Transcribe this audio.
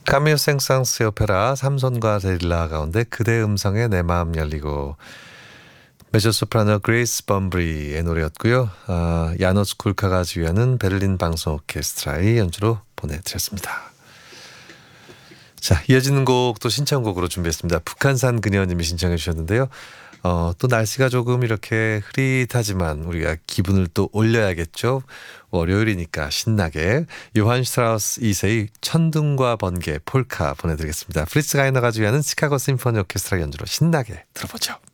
카미오 생상스의 오페라 삼손과 데릴라 가운데 그대 음성에 내 마음 열리고, 메조소프라노 그레이스 범브리의 노래였고요. 야노스 굴카가 지휘하는 베를린 방송 오케스트라의 연주로 보내드렸습니다. 자, 이어지는 곡도 신청곡으로 준비했습니다. 북한산 그녀님이 신청해 주셨는데요. 또 날씨가 조금 이렇게 흐릿하지만 우리가 기분을 또 올려야겠죠. 월요일이니까 신나게 요한 슈트라우스 2세의 천둥과 번개 폴카 보내드리겠습니다. 프리츠 가이너가 주휘하는 시카고 심포니 오케스트라 연주로 신나게 들어보죠.